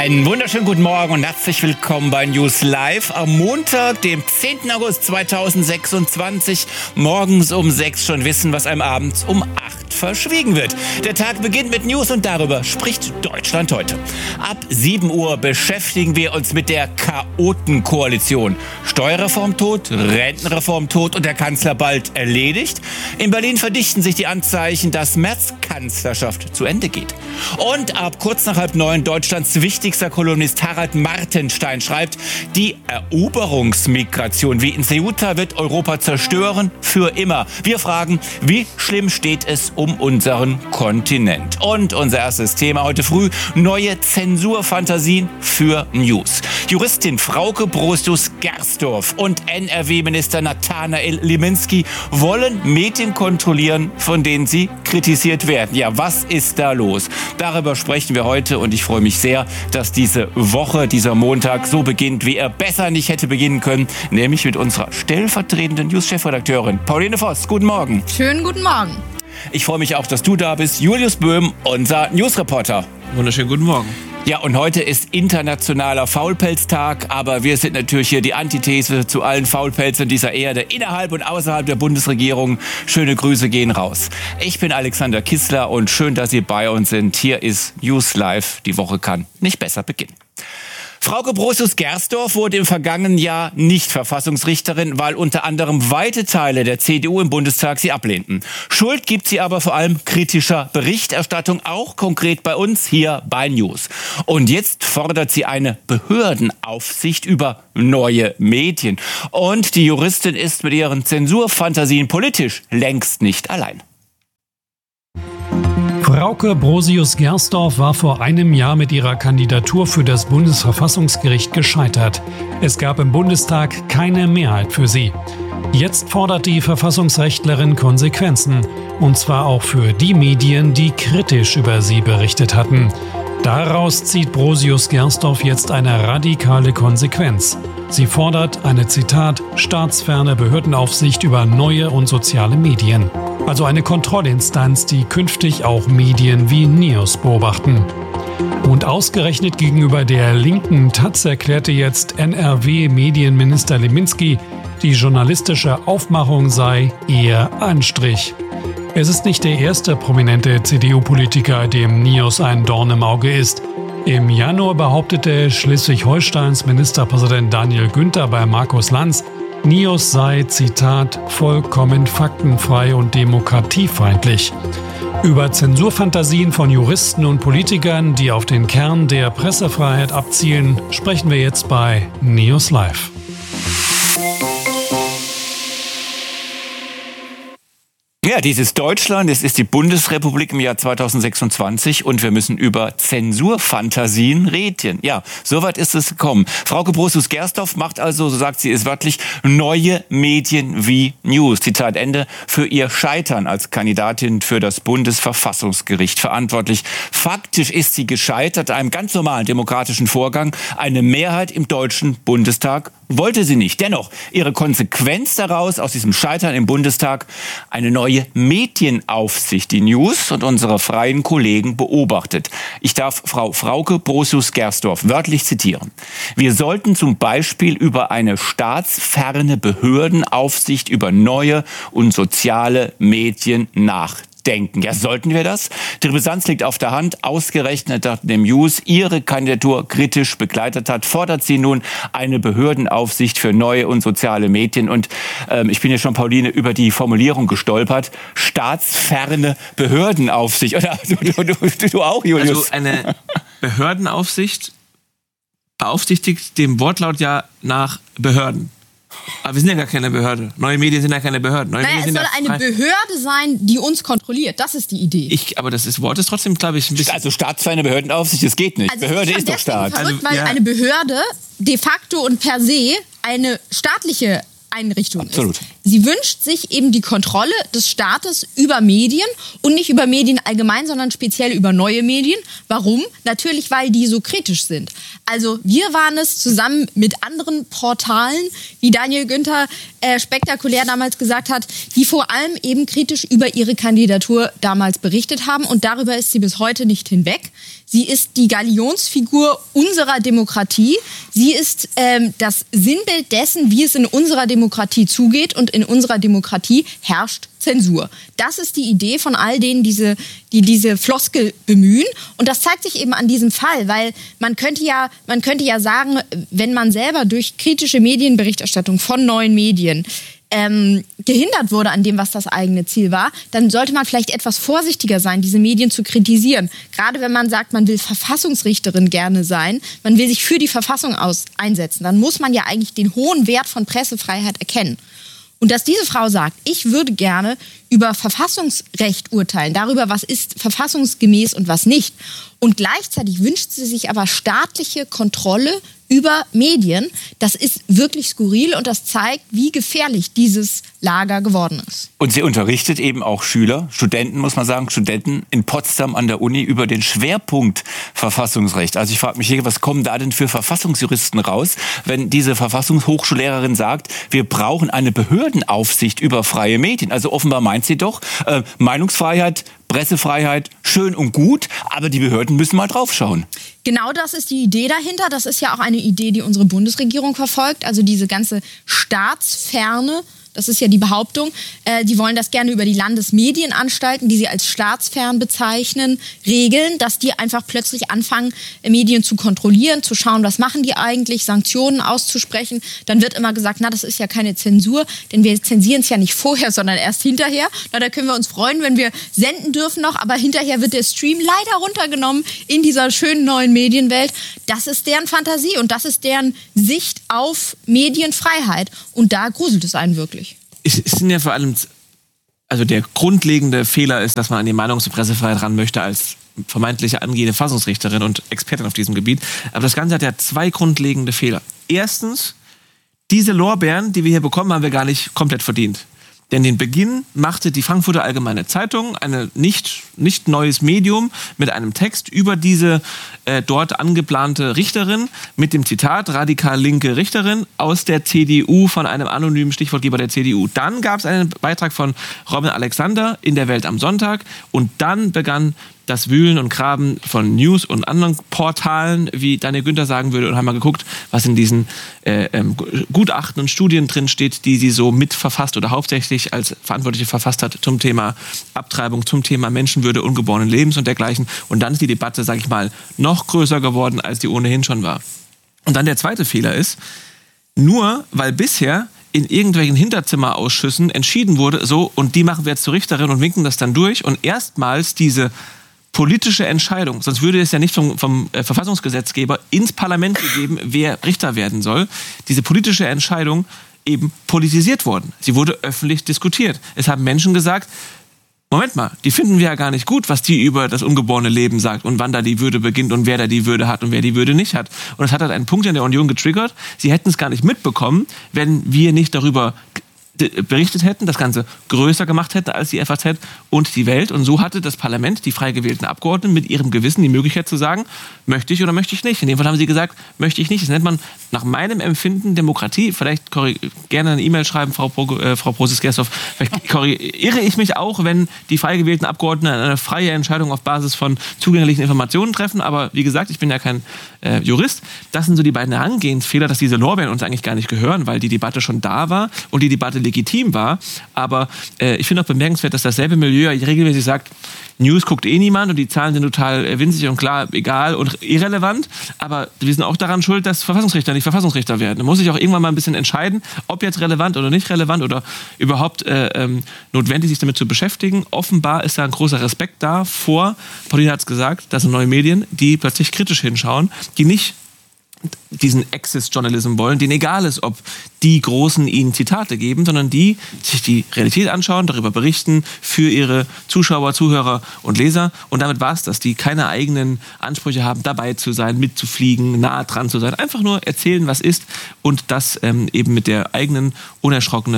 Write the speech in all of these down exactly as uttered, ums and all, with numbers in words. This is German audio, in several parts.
Einen wunderschönen guten Morgen und herzlich willkommen bei News Live am Montag, dem zehnten August zweitausendsechsundzwanzig. Morgens um sechs schon wissen, was einem abends um acht verschwiegen wird. Der Tag beginnt mit News und darüber spricht Deutschland heute. Ab sieben Uhr beschäftigen wir uns mit der Chaotenkoalition. Steuerreform tot, Rentenreform tot und der Kanzler bald erledigt. In Berlin verdichten sich die Anzeichen, dass Merz Kanzlerschaft zu Ende geht. Und ab kurz nach halb neun Deutschlands wichtigster Kolumnist Harald Martenstein schreibt, die Eroberungsmigration wie in Ceuta wird Europa zerstören für immer. Wir fragen, wie schlimm steht es um unseren Kontinent? Und unser erstes Thema heute früh, neue Zensurfantasien für News. Juristin Frauke Brosius-Gersdorf und N R W-Minister Nathanael Liminski wollen Medien kontrollieren, von denen sie kritisiert werden. Ja, was ist da los? Darüber sprechen wir heute und ich freue mich sehr, dass diese Woche, dieser Montag so beginnt, wie er besser nicht hätte beginnen können, nämlich mit unserer stellvertretenden News-Chefredakteurin Pauline Voss. Guten Morgen. Schönen guten Morgen. Ich freue mich auch, dass du da bist. Julius Böhm, unser Newsreporter. Wunderschönen guten Morgen. Ja, und heute ist internationaler Faulpelztag, aber wir sind natürlich hier die Antithese zu allen Faulpelzern dieser Erde, innerhalb und außerhalb der Bundesregierung. Schöne Grüße gehen raus. Ich bin Alexander Kissler und schön, dass Sie bei uns sind. Hier ist News Live. Die Woche kann nicht besser beginnen. Frauke Brosius-Gersdorf wurde im vergangenen Jahr nicht Verfassungsrichterin, weil unter anderem weite Teile der C D U im Bundestag sie ablehnten. Schuld gibt sie aber vor allem kritischer Berichterstattung, auch konkret bei uns hier bei News. Und jetzt fordert sie eine Behördenaufsicht über neue Medien. Und die Juristin ist mit ihren Zensurfantasien politisch längst nicht allein. Frauke Brosius-Gersdorf war vor einem Jahr mit ihrer Kandidatur für das Bundesverfassungsgericht gescheitert. Es gab im Bundestag keine Mehrheit für sie. Jetzt fordert die Verfassungsrechtlerin Konsequenzen. Und zwar auch für die Medien, die kritisch über sie berichtet hatten. Daraus zieht Brosius-Gersdorf jetzt eine radikale Konsequenz. Sie fordert eine, Zitat, staatsferne Behördenaufsicht über neue und soziale Medien. Also eine Kontrollinstanz, die künftig auch Medien wie News beobachten. Und ausgerechnet gegenüber der linken Taz erklärte jetzt N R W-Medienminister Liminski, die journalistische Aufmachung sei eher Anstrich. Es ist nicht der erste prominente C D U-Politiker, dem News ein Dorn im Auge ist. Im Januar behauptete Schleswig-Holsteins Ministerpräsident Daniel Günther bei Markus Lanz, News sei, Zitat, vollkommen faktenfrei und demokratiefeindlich. Über Zensurfantasien von Juristen und Politikern, die auf den Kern der Pressefreiheit abzielen, sprechen wir jetzt bei News Live. Ja, dies ist Deutschland, es ist die Bundesrepublik im Jahr zweitausendsechsundzwanzig und wir müssen über Zensurfantasien reden. Ja, soweit ist es gekommen. Frauke Brosius-Gersdorf macht also, so sagt sie es wörtlich, neue Medien wie News. Zitat Ende, für ihr Scheitern als Kandidatin für das Bundesverfassungsgericht verantwortlich. Faktisch ist sie gescheitert, einem ganz normalen demokratischen Vorgang. Eine Mehrheit im Deutschen Bundestag wollte sie nicht. Dennoch, ihre Konsequenz daraus, aus diesem Scheitern im Bundestag, eine neue Medienaufsicht, die News und unsere freien Kollegen beobachtet. Ich darf Frau Frauke Brosius-Gersdorf wörtlich zitieren. Wir sollten zum Beispiel über eine staatsferne Behördenaufsicht über neue und soziale Medien nachdenken. Denken. Ja, sollten wir das? Die Brisanz liegt auf der Hand. Ausgerechnet nachdem News ihre Kandidatur kritisch begleitet hat, fordert sie nun eine Behördenaufsicht für neue und soziale Medien. Und ähm, ich bin ja schon, Pauline, über die Formulierung gestolpert. Staatsferne Behördenaufsicht. Oder du, du, du, du auch, Julius? Also eine Behördenaufsicht beaufsichtigt dem Wortlaut ja nach Behörden. Aber wir sind ja gar keine Behörde. Neue Medien sind ja keine Behörden. Neue naja, Medien es soll sind eine Behörde sein, die uns kontrolliert. Das ist die Idee. Ich, aber das ist, Wort ist trotzdem, glaube ich, ein bisschen... Also staatsferne Behördenaufsicht, das geht nicht. Also Behörde ist doch Staat. Verrückt, also, weil ja. eine Behörde de facto und per se eine staatliche Einrichtung Absolut. ist. sie wünscht sich eben die Kontrolle des Staates über Medien und nicht über Medien allgemein, sondern speziell über neue Medien. Warum? Natürlich, weil die so kritisch sind. Also wir waren es zusammen mit anderen Portalen, wie Daniel Günther äh, spektakulär damals gesagt hat, die vor allem eben kritisch über ihre Kandidatur damals berichtet haben. Und darüber ist sie bis heute nicht hinweg. Sie ist die Galionsfigur unserer Demokratie. Sie ist ähm, das Sinnbild dessen, wie es in unserer Demokratie zugeht. Und in unserer Demokratie herrscht Zensur. Das ist die Idee von all denen, diese, die diese Floskel bemühen. Und das zeigt sich eben an diesem Fall, weil man könnte ja, man könnte ja sagen, wenn man selber durch kritische Medienberichterstattung von neuen Medien Ähm, gehindert wurde an dem, was das eigene Ziel war, dann sollte man vielleicht etwas vorsichtiger sein, diese Medien zu kritisieren. Gerade wenn man sagt, man will Verfassungsrichterin gerne sein, man will sich für die Verfassung aus einsetzen, dann muss man ja eigentlich den hohen Wert von Pressefreiheit erkennen. Und dass diese Frau sagt, ich würde gerne über Verfassungsrecht urteilen, darüber, was ist verfassungsgemäß und was nicht. Und gleichzeitig wünscht sie sich aber staatliche Kontrolle über Medien. Das ist wirklich skurril und das zeigt, wie gefährlich dieses Lager geworden ist. Und sie unterrichtet eben auch Schüler, Studenten, muss man sagen, Studenten in Potsdam an der Uni über den Schwerpunkt Verfassungsrecht. Also ich frage mich hier, was kommen da denn für Verfassungsjuristen raus, wenn diese Verfassungshochschullehrerin sagt, wir brauchen eine Behördenaufsicht über freie Medien. Also offenbar meint sie doch, äh, Meinungsfreiheit, Pressefreiheit, schön und gut, aber die Behörden müssen mal draufschauen. Genau das ist die Idee dahinter. Das ist ja auch eine Idee, die unsere Bundesregierung verfolgt. Also diese ganze Staatsferne, das ist ja die Behauptung, äh, die wollen das gerne über die Landesmedienanstalten, die sie als staatsfern bezeichnen, regeln, dass die einfach plötzlich anfangen, Medien zu kontrollieren, zu schauen, was machen die eigentlich, Sanktionen auszusprechen. Dann wird immer gesagt, na, das ist ja keine Zensur, denn wir zensieren es ja nicht vorher, sondern erst hinterher. Na, da können wir uns freuen, wenn wir senden dürfen noch, aber hinterher wird der Stream leider runtergenommen in dieser schönen neuen Medienwelt. Das ist deren Fantasie und das ist deren Sicht auf Medienfreiheit. Und da gruselt es einen wirklich. Es sind ja vor allem, also der grundlegende Fehler ist, dass man an die Meinungs- und Pressefreiheit ran möchte als vermeintliche angehende Verfassungsrichterin und Expertin auf diesem Gebiet. Aber das Ganze hat ja zwei grundlegende Fehler. Erstens, diese Lorbeeren, die wir hier bekommen, haben wir gar nicht komplett verdient. Denn den Beginn machte die Frankfurter Allgemeine Zeitung, ein nicht, nicht neues Medium, mit einem Text über diese äh, dort angeplante Richterin mit dem Zitat, radikal linke Richterin aus der C D U von einem anonymen Stichwortgeber der C D U. Dann gab es einen Beitrag von Robin Alexander in der Welt am Sonntag und dann begann das Wühlen und Graben von News und anderen Portalen, wie Daniel Günther sagen würde, und haben mal geguckt, was in diesen äh, ähm, Gutachten und Studien drin steht, die sie so mitverfasst oder hauptsächlich als Verantwortliche verfasst hat zum Thema Abtreibung, zum Thema Menschenwürde, ungeborenen Lebens und dergleichen. Und dann ist die Debatte, sage ich mal, noch größer geworden, als die ohnehin schon war. Und dann der zweite Fehler ist, nur weil bisher in irgendwelchen Hinterzimmerausschüssen entschieden wurde, so, und die machen wir jetzt zur Richterin und winken das dann durch und erstmals diese politische Entscheidung, sonst würde es ja nicht vom, vom äh, Verfassungsgesetzgeber ins Parlament gegeben, wer Richter werden soll. Diese politische Entscheidung eben politisiert worden. Sie wurde öffentlich diskutiert. Es haben Menschen gesagt, Moment mal, die finden wir ja gar nicht gut, was die über das ungeborene Leben sagt und wann da die Würde beginnt und wer da die Würde hat und wer die Würde nicht hat. Und das hat halt einen Punkt in der Union getriggert. Sie hätten es gar nicht mitbekommen, wenn wir nicht darüber berichtet hätten, das Ganze größer gemacht hätten als die F A Z und die Welt. Und so hatte das Parlament, die frei gewählten Abgeordneten, mit ihrem Gewissen die Möglichkeit zu sagen, möchte ich oder möchte ich nicht. In dem Fall haben sie gesagt, möchte ich nicht. Das nennt man nach meinem Empfinden Demokratie. Vielleicht gerne eine E-Mail schreiben, Frau, Pro, äh, Frau Preußes-Gersdorf. Vielleicht irre ich mich auch, wenn die frei gewählten Abgeordneten eine freie Entscheidung auf Basis von zugänglichen Informationen treffen. Aber wie gesagt, ich bin ja kein äh, Jurist. Das sind so die beiden Herangehensfehler, dass diese Lorbeeren uns eigentlich gar nicht gehören, weil die Debatte schon da war und die Debatte legitim war, aber äh, ich finde auch bemerkenswert, dass dasselbe Milieu regelmäßig sagt, News guckt eh niemand und die Zahlen sind total äh, winzig und klar, egal und irrelevant, aber wir sind auch daran schuld, dass Verfassungsrichter nicht Verfassungsrichter werden. Da muss ich auch irgendwann mal ein bisschen entscheiden, ob jetzt relevant oder nicht relevant oder überhaupt äh, ähm, notwendig, sich damit zu beschäftigen. Offenbar ist da ein großer Respekt da vor, Pauline hat es gesagt, das sind neue Medien, die plötzlich kritisch hinschauen, die nicht diesen Access-Journalism wollen, denen egal ist, ob die Großen ihnen Zitate geben, sondern die sich die Realität anschauen, darüber berichten, für ihre Zuschauer, Zuhörer und Leser. Und damit war es das, die keine eigenen Ansprüche haben, dabei zu sein, mitzufliegen, nah dran zu sein. Einfach nur erzählen, was ist und das ähm, eben mit der eigenen, unerschrockenen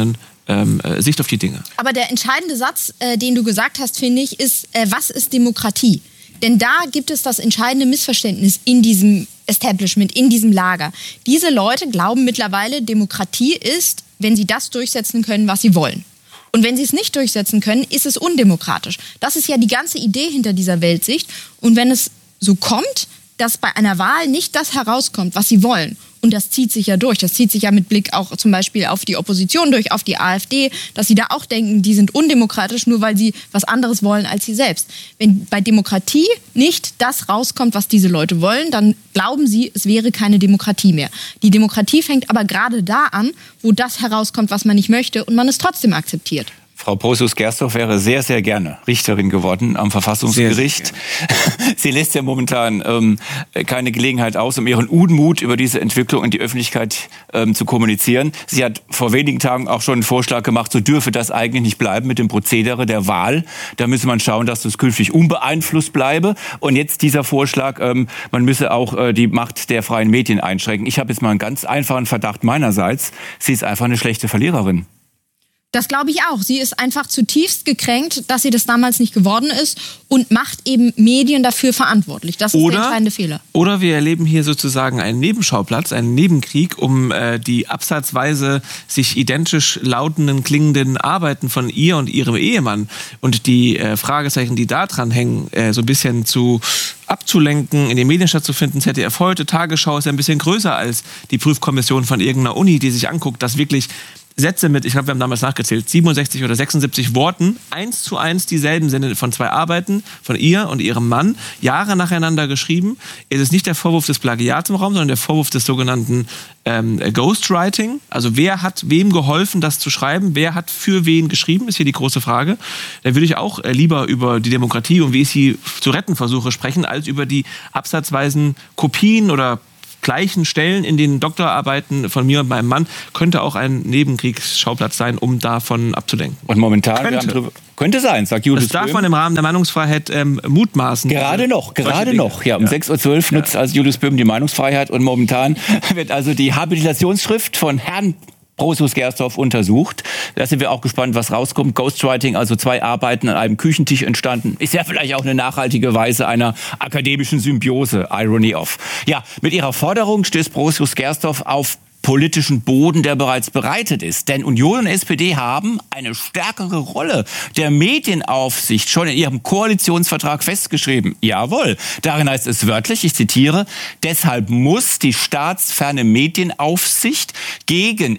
ähm, Sicht auf die Dinge. Aber der entscheidende Satz, äh, den du gesagt hast, finde ich, ist, äh, was ist Demokratie? Denn da gibt es das entscheidende Missverständnis in diesem Establishment, in diesem Lager. Diese Leute glauben mittlerweile, Demokratie ist, wenn sie das durchsetzen können, was sie wollen. Und wenn sie es nicht durchsetzen können, ist es undemokratisch. Das ist ja die ganze Idee hinter dieser Weltsicht. Und wenn es so kommt, dass bei einer Wahl nicht das herauskommt, was sie wollen, und das zieht sich ja durch, das zieht sich ja mit Blick auch zum Beispiel auf die Opposition durch, auf die AfD, dass sie da auch denken, die sind undemokratisch, nur weil sie was anderes wollen als sie selbst. Wenn bei Demokratie nicht das rauskommt, was diese Leute wollen, dann glauben sie, es wäre keine Demokratie mehr. Die Demokratie fängt aber gerade da an, wo das herauskommt, was man nicht möchte und man es trotzdem akzeptiert. Frau Brosius-Gersdorf wäre sehr, sehr gerne Richterin geworden am Verfassungsgericht. Sehr, sehr Sie lässt ja momentan ähm, keine Gelegenheit aus, um ihren Unmut über diese Entwicklung in die Öffentlichkeit ähm, zu kommunizieren. Sie hat vor wenigen Tagen auch schon einen Vorschlag gemacht, so dürfe das eigentlich nicht bleiben mit dem Prozedere der Wahl. Da müsse man schauen, dass das künftig unbeeinflusst bleibe. Und jetzt dieser Vorschlag, ähm, man müsse auch äh, die Macht der freien Medien einschränken. Ich habe jetzt mal einen ganz einfachen Verdacht meinerseits. Sie ist einfach eine schlechte Verliererin. Das glaube ich auch. Sie ist einfach zutiefst gekränkt, dass sie das damals nicht geworden ist und macht eben Medien dafür verantwortlich. Das ist oder, der entscheidende Fehler. Oder wir erleben hier sozusagen einen Nebenschauplatz, einen Nebenkrieg, um äh, die absatzweise sich identisch lautenden, klingenden Arbeiten von ihr und ihrem Ehemann und die äh, Fragezeichen, die da dran hängen, äh, so ein bisschen zu abzulenken, in den Medien stattzufinden. Z D F heute, Tagesschau ist ja ein bisschen größer als die Prüfkommission von irgendeiner Uni, die sich anguckt, dass wirklich Sätze mit, ich glaube, wir haben damals nachgezählt, siebenundsechzig oder sechsundsiebzig Worten, eins zu eins dieselben sind von zwei Arbeiten, von ihr und ihrem Mann, Jahre nacheinander geschrieben. Es ist nicht der Vorwurf des Plagiats im Raum, sondern der Vorwurf des sogenannten ähm, Ghostwriting. Also wer hat wem geholfen, das zu schreiben? Wer hat für wen geschrieben? Ist hier die große Frage. Da würde ich auch äh, lieber über die Demokratie und wie ich sie zu retten versuche sprechen, als über die absatzweisen Kopien oder gleichen Stellen in den Doktorarbeiten von mir und meinem Mann könnte auch ein Nebenkriegsschauplatz sein, um davon abzulenken. Und momentan könnte, drüber, könnte sein, sagt Judith Das darf Böhm. man im Rahmen der Meinungsfreiheit ähm, mutmaßen. Gerade noch, gerade noch. Ja, um ja. sechs Uhr zwölf nutzt ja. also Judith Böhm die Meinungsfreiheit und momentan wird also die Habilitationsschrift von Herrn Brosius-Gersdorf untersucht. Da sind wir auch gespannt, was rauskommt. Ghostwriting, also zwei Arbeiten an einem Küchentisch entstanden. Ist ja vielleicht auch eine nachhaltige Weise einer akademischen Symbiose. Irony of. Ja, mit ihrer Forderung stößt Brosius-Gersdorf auf politischen Boden, der bereits bereitet ist. Denn Union und S P D haben eine stärkere Rolle der Medienaufsicht schon in ihrem Koalitionsvertrag festgeschrieben. Jawohl, darin heißt es wörtlich, ich zitiere, deshalb muss die staatsferne Medienaufsicht gegen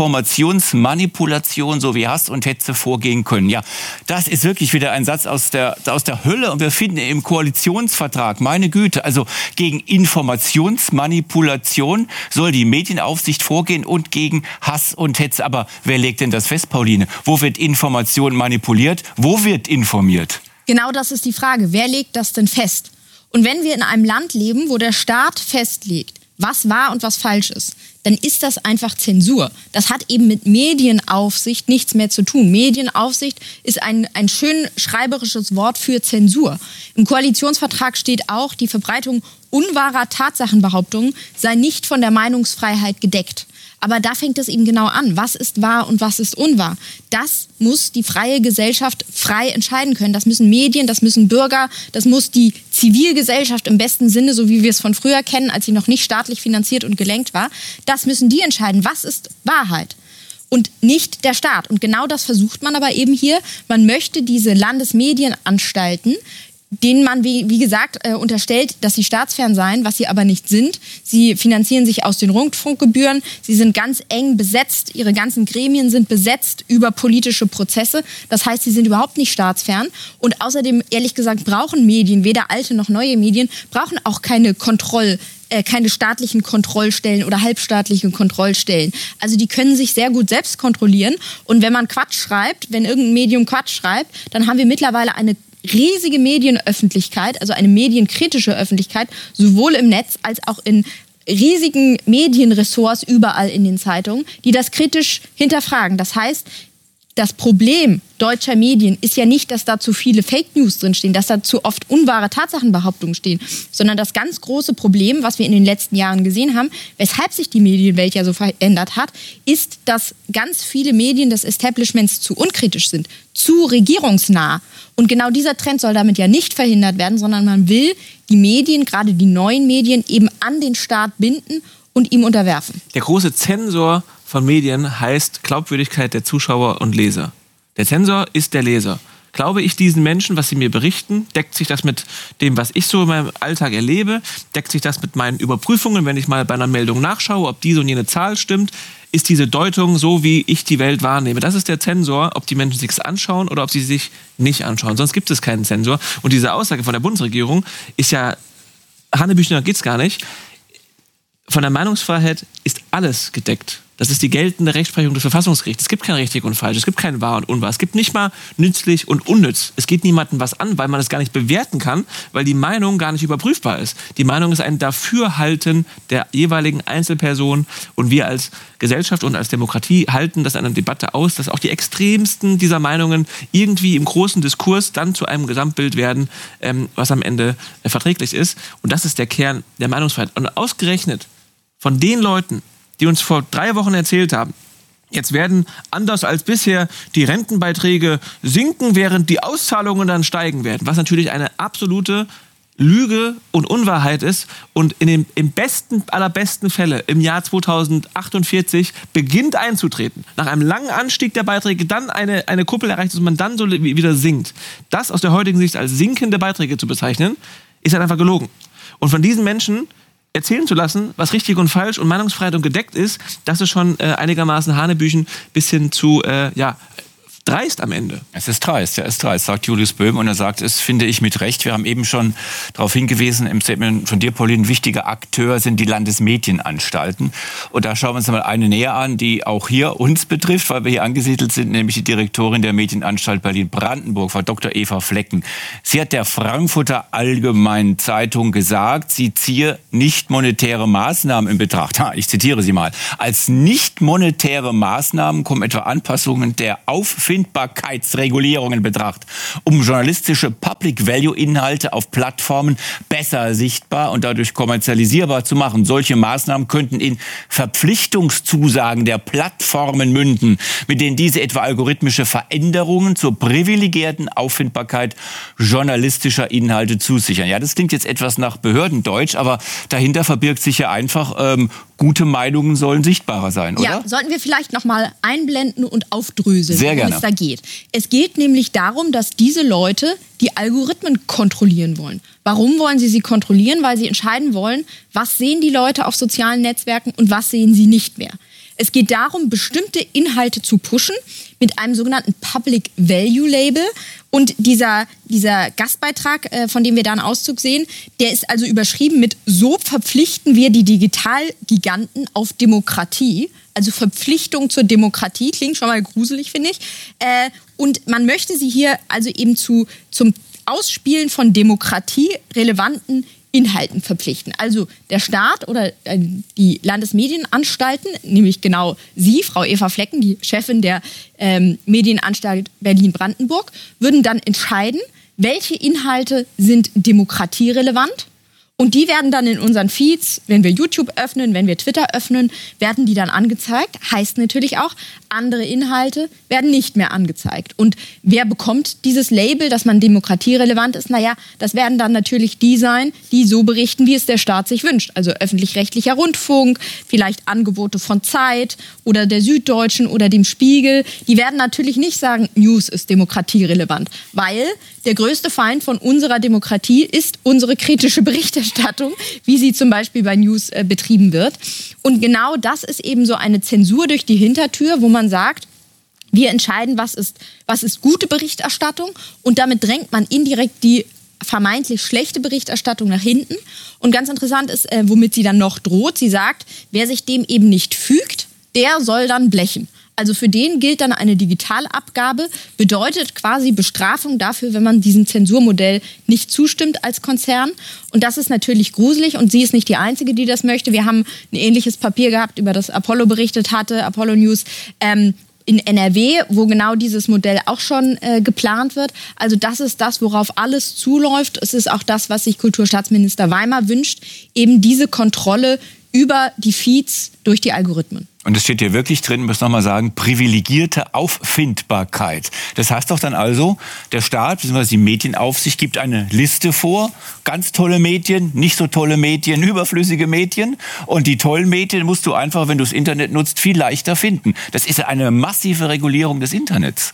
Informationsmanipulation sowie Hass und Hetze vorgehen können. Ja, das ist wirklich wieder ein Satz aus der, aus der Hölle und wir finden im Koalitionsvertrag, meine Güte, also gegen Informationsmanipulation soll die Medienaufsicht vorgehen und gegen Hass und Hetze. Aber wer legt denn das fest, Pauline? Wo wird Information manipuliert? Wo wird informiert? Genau das ist die Frage. Wer legt das denn fest? Und wenn wir in einem Land leben, wo der Staat festlegt, was wahr und was falsch ist, dann ist das einfach Zensur. Das hat eben mit Medienaufsicht nichts mehr zu tun. Medienaufsicht ist ein, ein schön schreiberisches Wort für Zensur. Im Koalitionsvertrag steht auch, die Verbreitung unwahrer Tatsachenbehauptungen sei nicht von der Meinungsfreiheit gedeckt. Aber da fängt es eben genau an. Was ist wahr und was ist unwahr? Das muss die freie Gesellschaft frei entscheiden können. Das müssen Medien, das müssen Bürger, das muss die Zivilgesellschaft im besten Sinne, so wie wir es von früher kennen, als sie noch nicht staatlich finanziert und gelenkt war. Das müssen die entscheiden. Was ist Wahrheit? Und nicht der Staat. Und genau das versucht man aber eben hier. Man möchte diese Landesmedienanstalten, denen man, wie, wie gesagt, äh, unterstellt, dass sie staatsfern seien, was sie aber nicht sind. Sie finanzieren sich aus den Rundfunkgebühren. Sie sind ganz eng besetzt. Ihre ganzen Gremien sind besetzt über politische Prozesse. Das heißt, sie sind überhaupt nicht staatsfern. Und außerdem, ehrlich gesagt, brauchen Medien, weder alte noch neue Medien, brauchen auch keine Kontroll- äh, keine staatlichen Kontrollstellen oder halbstaatliche Kontrollstellen. Also die können sich sehr gut selbst kontrollieren. Und wenn man Quatsch schreibt, wenn irgendein Medium Quatsch schreibt, dann haben wir mittlerweile eine riesige Medienöffentlichkeit, also eine medienkritische Öffentlichkeit, sowohl im Netz als auch in riesigen Medienressorts überall in den Zeitungen, die das kritisch hinterfragen. Das heißt, das Problem deutscher Medien ist ja nicht, dass da zu viele Fake News drinstehen, dass da zu oft unwahre Tatsachenbehauptungen stehen, sondern das ganz große Problem, was wir in den letzten Jahren gesehen haben, weshalb sich die Medienwelt ja so verändert hat, ist, dass ganz viele Medien des Establishments zu unkritisch sind, zu regierungsnah. Und genau dieser Trend soll damit ja nicht verhindert werden, sondern man will die Medien, gerade die neuen Medien, eben an den Staat binden und ihm unterwerfen. Der große Zensor von Medien heißt Glaubwürdigkeit der Zuschauer und Leser. Der Zensor ist der Leser. Glaube ich diesen Menschen, was sie mir berichten? Deckt sich das mit dem, was ich so in meinem Alltag erlebe? Deckt sich das mit meinen Überprüfungen, wenn ich mal bei einer Meldung nachschaue, ob diese und jene Zahl stimmt? Ist diese Deutung so, wie ich die Welt wahrnehme? Das ist der Zensor, ob die Menschen sich anschauen oder ob sie sich nicht anschauen. Sonst gibt es keinen Zensor. Und diese Aussage von der Bundesregierung ist ja, hanebüchner geht's gar nicht. Von der Meinungsfreiheit ist alles gedeckt. Das ist die geltende Rechtsprechung des Verfassungsgerichts. Es gibt kein richtig und falsch, es gibt kein wahr und unwahr. Es gibt nicht mal nützlich und unnütz. Es geht niemandem was an, weil man es gar nicht bewerten kann, weil die Meinung gar nicht überprüfbar ist. Die Meinung ist ein Dafürhalten der jeweiligen Einzelperson. Und wir als Gesellschaft und als Demokratie halten das einer Debatte aus, dass auch die extremsten dieser Meinungen irgendwie im großen Diskurs dann zu einem Gesamtbild werden, ähm, was am Ende äh, verträglich ist. Und das ist der Kern der Meinungsfreiheit. Und ausgerechnet von den Leuten, die uns vor drei Wochen erzählt haben, jetzt werden anders als bisher die Rentenbeiträge sinken, während die Auszahlungen dann steigen werden. Was natürlich eine absolute Lüge und Unwahrheit ist. Und in dem, im besten aller besten Fälle im Jahr zweitausendachtundvierzig beginnt einzutreten. Nach einem langen Anstieg der Beiträge dann eine, eine Kuppel erreicht ist und man dann so wieder sinkt. Das aus der heutigen Sicht als sinkende Beiträge zu bezeichnen, ist halt einfach gelogen. Und von diesen Menschen erzählen zu lassen, was richtig und falsch und Meinungsfreiheit und gedeckt ist, das ist schon äh, einigermaßen Hanebüchen bis hin zu, äh, ja, dreist am Ende. Es ist dreist, ja, es ist dreist, sagt Julius Böhm. Und er sagt, es finde ich mit Recht. Wir haben eben schon darauf hingewiesen, im Statement von dir, Pauline, ein wichtiger Akteur sind die Landesmedienanstalten. Und da schauen wir uns mal eine näher an, die auch hier uns betrifft, weil wir hier angesiedelt sind, nämlich die Direktorin der Medienanstalt Berlin-Brandenburg, Frau Doktor Eva Flecken. Sie hat der Frankfurter Allgemeinen Zeitung gesagt, sie ziehe nicht monetäre Maßnahmen in Betracht. Ha, ich zitiere sie mal. Als nicht monetäre Maßnahmen kommen etwa Anpassungen der Auffindbarkeit Verfügbarkeitsregulierungen in Betracht, um journalistische Public-Value-Inhalte auf Plattformen besser sichtbar und dadurch kommerzialisierbar zu machen. Solche Maßnahmen könnten in Verpflichtungszusagen der Plattformen münden, mit denen diese etwa algorithmische Veränderungen zur privilegierten Auffindbarkeit journalistischer Inhalte zusichern. Ja, das klingt jetzt etwas nach Behördendeutsch, aber dahinter verbirgt sich ja einfach, ähm, gute Meinungen sollen sichtbarer sein, oder? Ja, sollten wir vielleicht noch mal einblenden und aufdröseln, Sehr gerne. worum es da geht. Es geht nämlich darum, dass diese Leute die Algorithmen kontrollieren wollen. Warum wollen sie sie kontrollieren? Weil sie entscheiden wollen, was sehen die Leute auf sozialen Netzwerken und was sehen sie nicht mehr. Es geht darum, bestimmte Inhalte zu pushen mit einem sogenannten Public Value Label. Und dieser, dieser Gastbeitrag, äh, von dem wir da einen Auszug sehen, der ist also überschrieben mit "So verpflichten wir die Digitalgiganten auf Demokratie". Also Verpflichtung zur Demokratie, klingt schon mal gruselig, finde ich. Äh, und man möchte sie hier also eben zu, zum Ausspielen von demokratierelevanten Inhalten verpflichten. Also der Staat oder äh, die Landesmedienanstalten, nämlich genau Sie, Frau Eva Flecken, die Chefin der ähm, Medienanstalt Berlin-Brandenburg, würden dann entscheiden, welche Inhalte sind demokratierelevant. Und die werden dann in unseren Feeds, wenn wir YouTube öffnen, wenn wir Twitter öffnen, werden die dann angezeigt. Heißt natürlich auch, andere Inhalte werden nicht mehr angezeigt. Und wer bekommt dieses Label, dass man demokratierelevant ist? Naja, das werden dann natürlich die sein, die so berichten, wie es der Staat sich wünscht. Also öffentlich-rechtlicher Rundfunk, vielleicht Angebote von Zeit oder der Süddeutschen oder dem Spiegel. Die werden natürlich nicht sagen, News ist demokratierelevant, weil der größte Feind von unserer Demokratie ist unsere kritische Berichterstattung, wie sie zum Beispiel bei News äh, betrieben wird. Und genau das ist eben so eine Zensur durch die Hintertür, wo man sagt, wir entscheiden, was ist, was ist gute Berichterstattung, und damit drängt man indirekt die vermeintlich schlechte Berichterstattung nach hinten. Und ganz interessant ist, äh, womit sie dann noch droht. Sie sagt, wer sich dem eben nicht fügt, der soll dann blechen. Also für den gilt dann eine Digitalabgabe, bedeutet quasi Bestrafung dafür, wenn man diesem Zensurmodell nicht zustimmt als Konzern. Und das ist natürlich gruselig, und sie ist nicht die Einzige, die das möchte. Wir haben ein ähnliches Papier gehabt, über das Apollo berichtet hatte, Apollo News, ähm, in N R W, wo genau dieses Modell auch schon äh, geplant wird. Also das ist das, worauf alles zuläuft. Es ist auch das, was sich Kulturstaatsminister Weimer wünscht, eben diese Kontrolle über die Feeds durch die Algorithmen. Und es steht hier wirklich drin, ich muss nochmal sagen, privilegierte Auffindbarkeit. Das heißt doch dann also, der Staat bzw. die Medienaufsicht gibt eine Liste vor, ganz tolle Medien, nicht so tolle Medien, überflüssige Medien. Und die tollen Medien musst du einfach, wenn du das Internet nutzt, viel leichter finden. Das ist eine massive Regulierung des Internets.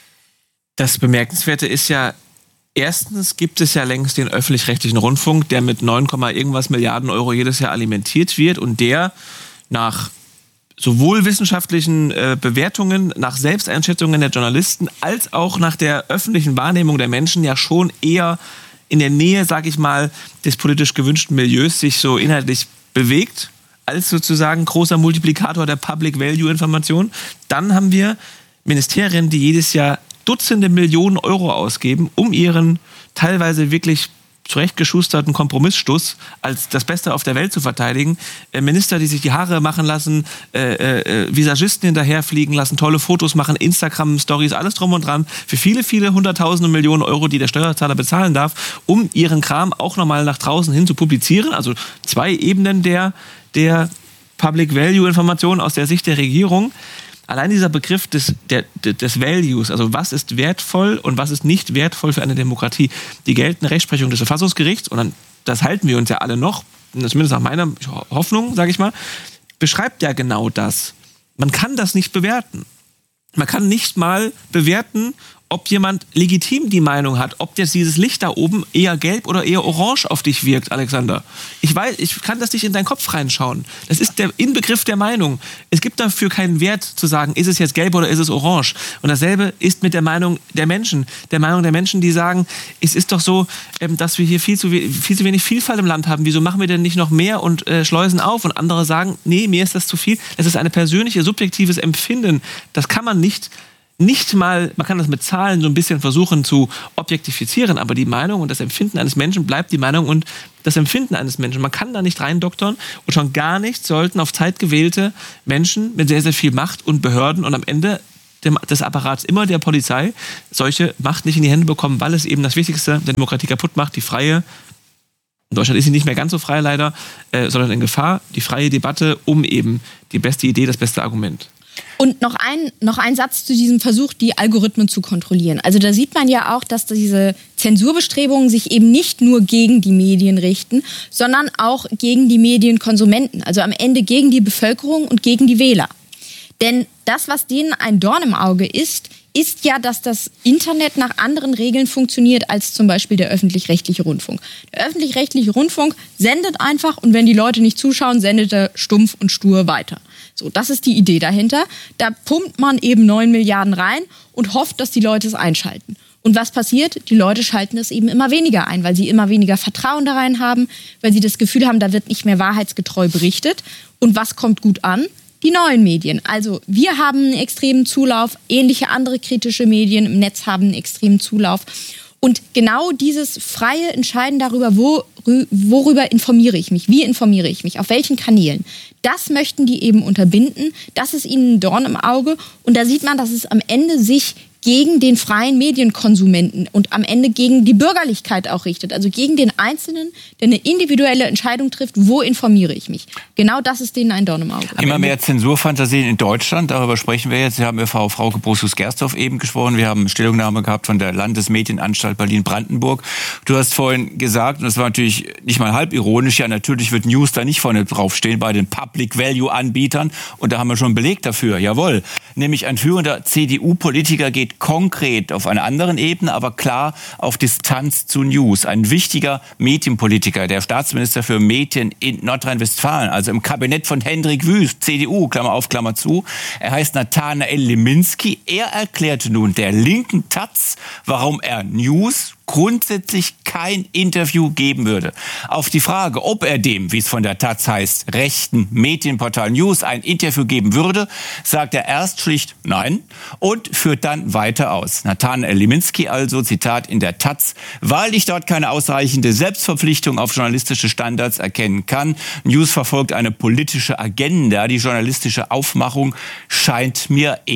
Das Bemerkenswerte ist ja, erstens gibt es ja längst den öffentlich-rechtlichen Rundfunk, der mit neun, irgendwas Milliarden Euro jedes Jahr alimentiert wird und der nach sowohl wissenschaftlichen äh, Bewertungen, nach Selbsteinschätzungen der Journalisten, als auch nach der öffentlichen Wahrnehmung der Menschen ja schon eher in der Nähe, sag ich mal, des politisch gewünschten Milieus sich so inhaltlich bewegt, als sozusagen großer Multiplikator der Public-Value-Information. Dann haben wir Ministerien, die jedes Jahr Dutzende Millionen Euro ausgeben, um ihren teilweise wirklich zurechtgeschusterten Kompromissstuss als das Beste auf der Welt zu verteidigen. Äh, Minister, die sich die Haare machen lassen, äh, äh, Visagisten hinterherfliegen lassen, tolle Fotos machen, Instagram-Stories, alles drum und dran. Für viele, viele Hunderttausende Millionen Euro, die der Steuerzahler bezahlen darf, um ihren Kram auch nochmal nach draußen hin zu publizieren. Also zwei Ebenen der, der Public-Value-Information aus der Sicht der Regierung. Allein dieser Begriff des, der, des Values, also was ist wertvoll und was ist nicht wertvoll für eine Demokratie, die geltende Rechtsprechung des Verfassungsgerichts, und dann, das halten wir uns ja alle noch, zumindest nach meiner Hoffnung, sage ich mal, beschreibt ja genau das. Man kann das nicht bewerten. Man kann nicht mal bewerten, ob jemand legitim die Meinung hat, ob jetzt dieses Licht da oben eher gelb oder eher orange auf dich wirkt, Alexander. Ich weiß, ich kann das nicht in deinen Kopf reinschauen. Das ist der Inbegriff der Meinung. Es gibt dafür keinen Wert zu sagen, ist es jetzt gelb oder ist es orange. Und dasselbe ist mit der Meinung der Menschen. Der Meinung der Menschen, die sagen, es ist doch so, dass wir hier viel zu, viel zu wenig Vielfalt im Land haben. Wieso machen wir denn nicht noch mehr und äh, schleusen auf? Und andere sagen, nee, mir ist das zu viel. Das ist ein persönliches, subjektives Empfinden. Das kann man nicht Nicht mal, man kann das mit Zahlen so ein bisschen versuchen zu objektifizieren, aber die Meinung und das Empfinden eines Menschen bleibt die Meinung und das Empfinden eines Menschen. Man kann da nicht reindoktern und schon gar nicht sollten auf Zeit gewählte Menschen mit sehr, sehr viel Macht und Behörden und am Ende des Apparats immer der Polizei solche Macht nicht in die Hände bekommen, weil es eben das Wichtigste der Demokratie kaputt macht, die freie, in Deutschland ist sie nicht mehr ganz so frei leider, äh, sondern in Gefahr, die freie Debatte um eben die beste Idee, das beste Argument. Und noch ein, noch ein Satz zu diesem Versuch, die Algorithmen zu kontrollieren. Also da sieht man ja auch, dass diese Zensurbestrebungen sich eben nicht nur gegen die Medien richten, sondern auch gegen die Medienkonsumenten. Also am Ende gegen die Bevölkerung und gegen die Wähler. Denn das, was denen ein Dorn im Auge ist, ist ja, dass das Internet nach anderen Regeln funktioniert als zum Beispiel der öffentlich-rechtliche Rundfunk. Der öffentlich-rechtliche Rundfunk sendet einfach und wenn die Leute nicht zuschauen, sendet er stumpf und stur weiter. So, das ist die Idee dahinter. Da pumpt man eben neun Milliarden rein und hofft, dass die Leute es einschalten. Und was passiert? Die Leute schalten es eben immer weniger ein, weil sie immer weniger Vertrauen da rein haben, weil sie das Gefühl haben, da wird nicht mehr wahrheitsgetreu berichtet. Und was kommt gut an? Die neuen Medien. Also wir haben einen extremen Zulauf, ähnliche andere kritische Medien im Netz haben einen extremen Zulauf. Und genau dieses freie Entscheiden darüber, wo, worüber informiere ich mich, wie informiere ich mich, auf welchen Kanälen, das möchten die eben unterbinden. Das ist ihnen ein Dorn im Auge. Und da sieht man, dass es am Ende sich gegen den freien Medienkonsumenten und am Ende gegen die Bürgerlichkeit auch richtet. Also gegen den Einzelnen, der eine individuelle Entscheidung trifft, wo informiere ich mich. Genau das ist denen ein Dorn im Auge. Immer mehr Zensurfantasien in Deutschland, darüber sprechen wir jetzt. Sie haben mit Frau Frauke Bosus-Gersdorf eben gesprochen. Wir haben eine Stellungnahme gehabt von der Landesmedienanstalt Berlin-Brandenburg. Du hast vorhin gesagt, und das war natürlich nicht mal halb ironisch, ja natürlich wird News da nicht vorne draufstehen bei den Public-Value-Anbietern. Und da haben wir schon einen Beleg dafür, jawohl. Nämlich ein führender C D U-Politiker geht konkret auf einer anderen Ebene, aber klar auf Distanz zu News. Ein wichtiger Medienpolitiker, der Staatsminister für Medien in Nordrhein-Westfalen, also im Kabinett von Hendrik Wüst, C D U, Klammer auf, Klammer zu. Er heißt Nathanael Liminski. Er erklärte nun der linken Taz, warum er News grundsätzlich kein Interview geben würde. Auf die Frage, ob er dem, wie es von der Taz heißt, rechten Medienportal News ein Interview geben würde, sagt er erst schlicht nein und führt dann weiter aus. Nathanael Liminski also, Zitat in der Taz, weil ich dort keine ausreichende Selbstverpflichtung auf journalistische Standards erkennen kann. News verfolgt eine politische Agenda. Die journalistische Aufmachung scheint mir eher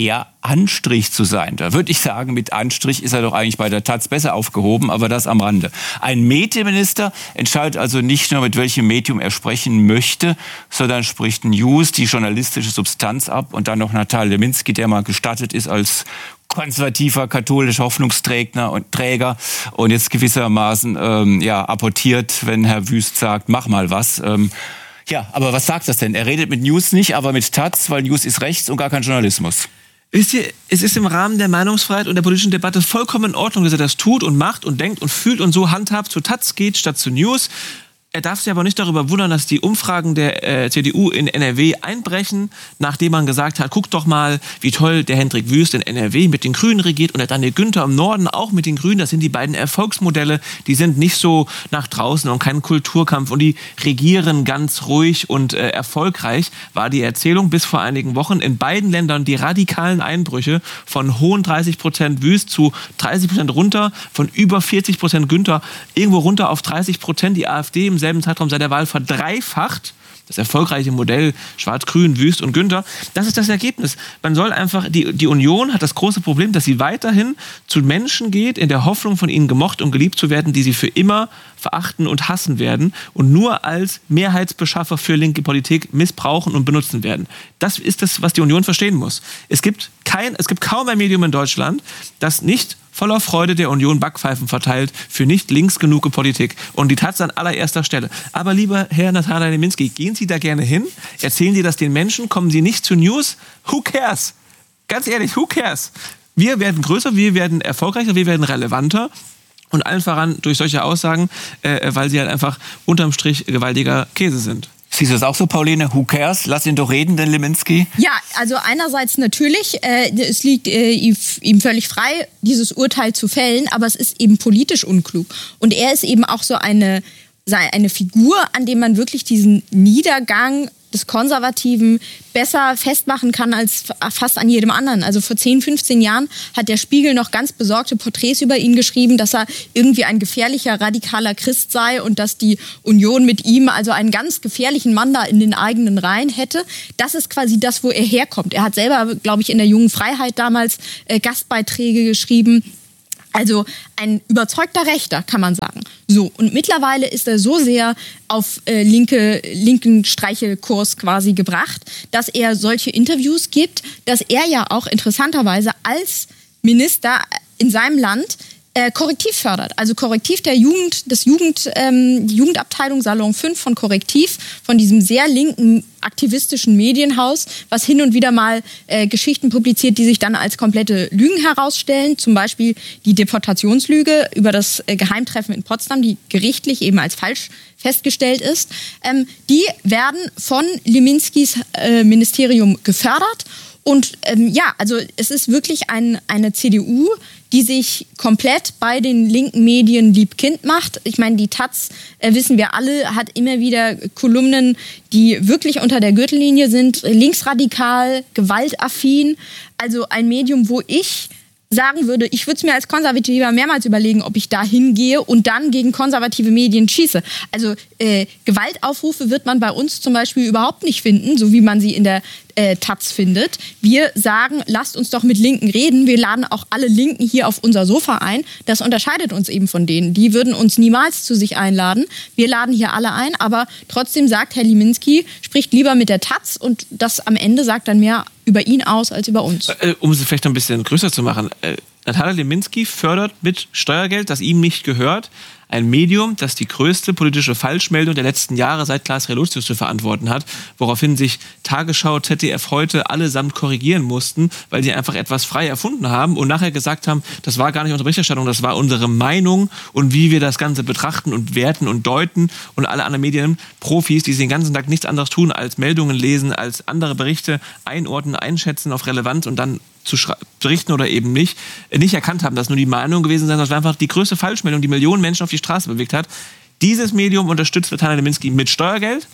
Anstrich zu sein. Da würde ich sagen, mit Anstrich ist er doch eigentlich bei der Taz besser aufgehoben, aber das am Rande. Ein Medienminister entscheidet also nicht nur, mit welchem Medium er sprechen möchte, sondern spricht News, die journalistische Substanz ab, und dann noch Natal Leminski, der mal gestattet ist als konservativer, katholischer Hoffnungsträger und Träger und jetzt gewissermaßen ähm, ja, apportiert, wenn Herr Wüst sagt, mach mal was. Ähm, ja, aber was sagt das denn? Er redet mit News nicht, aber mit Taz, weil News ist rechts und gar kein Journalismus. Wisst ihr, es ist im Rahmen der Meinungsfreiheit und der politischen Debatte vollkommen in Ordnung, dass er das tut und macht und denkt und fühlt und so handhabt, zu Taz geht statt zu News. Er darf sich aber nicht darüber wundern, dass die Umfragen der äh, C D U in N R W einbrechen, nachdem man gesagt hat, guck doch mal, wie toll der Hendrik Wüst in N R W mit den Grünen regiert und der Daniel Günther im Norden auch mit den Grünen. Das sind die beiden Erfolgsmodelle, die sind nicht so nach draußen und kein Kulturkampf und die regieren ganz ruhig und äh, erfolgreich, war die Erzählung bis vor einigen Wochen. In beiden Ländern die radikalen Einbrüche von hohen dreißig Prozent Wüst zu dreißig Prozent runter, von über vierzig Prozent Günther irgendwo runter auf dreißig Prozent. Die AfD im selben Zeitraum seit der Wahl verdreifacht. Das erfolgreiche Modell Schwarz-Grün, Wüst und Günther. Das ist das Ergebnis. Man soll einfach, die, die Union hat das große Problem, dass sie weiterhin zu Menschen geht, in der Hoffnung, von ihnen gemocht und geliebt zu werden, die sie für immer verachten und hassen werden und nur als Mehrheitsbeschaffer für linke Politik missbrauchen und benutzen werden. Das ist das, was die Union verstehen muss. Es gibt kein, es gibt kaum ein Medium in Deutschland, das nicht voller Freude der Union Backpfeifen verteilt für nicht links genug Politik. Und die Taz an allererster Stelle. Aber lieber Herr Natal Leminski, gehen Sie da gerne hin, erzählen Sie das den Menschen, kommen Sie nicht zu News. Who cares? Ganz ehrlich, who cares? Wir werden größer, wir werden erfolgreicher, wir werden relevanter. Und allen voran durch solche Aussagen, äh, weil sie halt einfach unterm Strich gewaltiger Käse sind. Siehst du das auch so, Pauline? Who cares? Lass ihn doch reden, den Leminski. Ja, also einerseits natürlich, äh, es liegt äh, ihm völlig frei, dieses Urteil zu fällen, aber es ist eben politisch unklug. Und er ist eben auch so eine, eine Figur, an dem man wirklich diesen Niedergang des Konservativen besser festmachen kann als fast an jedem anderen. Also vor zehn, fünfzehn Jahren hat der Spiegel noch ganz besorgte Porträts über ihn geschrieben, dass er irgendwie ein gefährlicher, radikaler Christ sei und dass die Union mit ihm also einen ganz gefährlichen Mann da in den eigenen Reihen hätte. Das ist quasi das, wo er herkommt. Er hat selber, glaube ich, in der Jungen Freiheit damals äh, Gastbeiträge geschrieben. Also ein überzeugter Rechter, kann man sagen. So, und mittlerweile ist er so sehr auf äh, linke, linken Streichelkurs quasi gebracht, dass er solche Interviews gibt, dass er ja auch interessanterweise als Minister in seinem Land äh, Korrektiv fördert. Also Korrektiv der Jugend, des Jugend, ähm, die Jugendabteilung Salon fünf von Korrektiv, von diesem sehr linken aktivistischen Medienhaus, was hin und wieder mal äh, Geschichten publiziert, die sich dann als komplette Lügen herausstellen. Zum Beispiel die Deportationslüge über das äh, Geheimtreffen in Potsdam, die gerichtlich eben als falsch festgestellt ist. Ähm, die werden von Leminskis äh, Ministerium gefördert. Und ähm, ja, also es ist wirklich ein, eine C D U, die sich komplett bei den linken Medien lieb-kind macht. Ich meine, die Taz, äh, wissen wir alle, hat immer wieder Kolumnen, die wirklich unter der Gürtellinie sind, linksradikal, gewaltaffin. Also ein Medium, wo ich sagen würde, ich würde es mir als Konservativer mehrmals überlegen, ob ich da hingehe und dann gegen konservative Medien schieße. Also äh, Gewaltaufrufe wird man bei uns zum Beispiel überhaupt nicht finden, so wie man sie in der äh, Taz findet. Wir sagen, lasst uns doch mit Linken reden. Wir laden auch alle Linken hier auf unser Sofa ein. Das unterscheidet uns eben von denen. Die würden uns niemals zu sich einladen. Wir laden hier alle ein, aber trotzdem sagt Herr Leminski, spricht lieber mit der Taz und das am Ende sagt dann mehr über ihn aus als über uns. Äh, um es vielleicht noch ein bisschen größer zu machen. Äh, Natal Leminski fördert mit Steuergeld, das ihm nicht gehört, ein Medium, das die größte politische Falschmeldung der letzten Jahre seit Klaas Relotius zu verantworten hat, woraufhin sich Tagesschau, Z D F heute allesamt korrigieren mussten, weil sie einfach etwas frei erfunden haben und nachher gesagt haben, das war gar nicht unsere Berichterstattung, das war unsere Meinung und wie wir das Ganze betrachten und werten und deuten und alle anderen Medienprofis, die den ganzen Tag nichts anderes tun, als Meldungen lesen, als andere Berichte einordnen, einschätzen auf Relevanz und dann zu berichten oder eben nicht, nicht erkannt haben, dass nur die Meinung gewesen sein, das war einfach die größte Falschmeldung, die Millionen Menschen auf die Straße bewegt hat. Dieses Medium unterstützt Natal Leminski mit Steuergeld.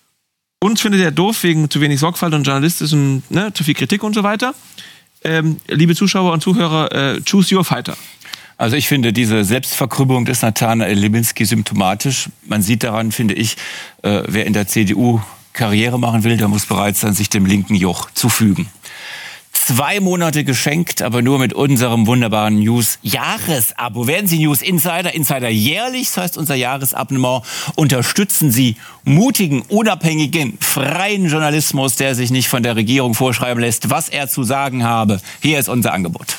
Uns findet er doof wegen zu wenig Sorgfalt und journalistischen, ne, zu viel Kritik und so weiter. Ähm, liebe Zuschauer und Zuhörer, äh, choose your fighter. Also ich finde diese Selbstverkrüppelung des Nathanael Leminski symptomatisch. Man sieht daran, finde ich, äh, wer in der C D U Karriere machen will, der muss bereit sein, sich dem linken Joch zu fügen. zwei Monate geschenkt, aber nur mit unserem wunderbaren News-Jahresabo. Werden Sie News Insider, Insider jährlich, das heißt unser Jahresabonnement, unterstützen Sie mutigen, unabhängigen, freien Journalismus, der sich nicht von der Regierung vorschreiben lässt, was er zu sagen habe. Hier ist unser Angebot.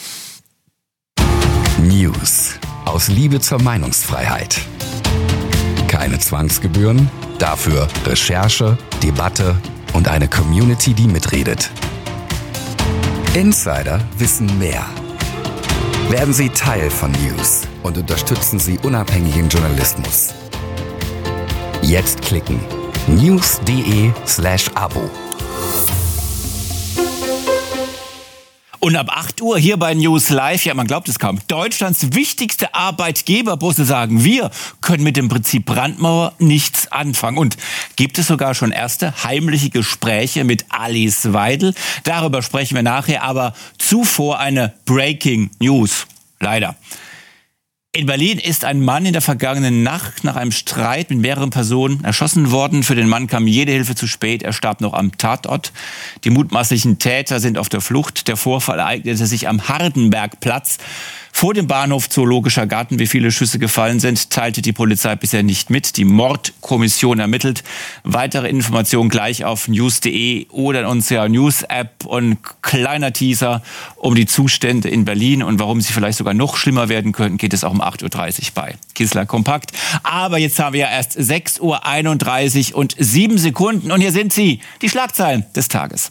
News aus Liebe zur Meinungsfreiheit. Keine Zwangsgebühren, dafür Recherche, Debatte und eine Community, die mitredet. Insider wissen mehr. Werden Sie Teil von News und unterstützen Sie unabhängigen Journalismus. Jetzt klicken news.de slash Abo. Und ab acht Uhr hier bei News Live, ja man glaubt es kaum, Deutschlands wichtigste Arbeitgeberbosse sagen, wir können mit dem Prinzip Brandmauer nichts anfangen. Und gibt es sogar schon erste heimliche Gespräche mit Alice Weidel? Darüber sprechen wir nachher, aber zuvor eine Breaking News. Leider. In Berlin ist ein Mann in der vergangenen Nacht nach einem Streit mit mehreren Personen erschossen worden. Für den Mann kam jede Hilfe zu spät. Er starb noch am Tatort. Die mutmaßlichen Täter sind auf der Flucht. Der Vorfall ereignete sich am Hardenbergplatz vor dem Bahnhof Zoologischer Garten. Wie viele Schüsse gefallen sind, teilte die Polizei bisher nicht mit. Die Mordkommission ermittelt. Weitere Informationen gleich auf news punkt de oder in unserer News-App. Und kleiner Teaser um die Zustände in Berlin und warum sie vielleicht sogar noch schlimmer werden könnten, geht es auch um acht Uhr dreißig bei Kissler Kompakt. Aber jetzt haben wir ja erst sechs Uhr einunddreißig und sieben Sekunden. Und hier sind sie, die Schlagzeilen des Tages.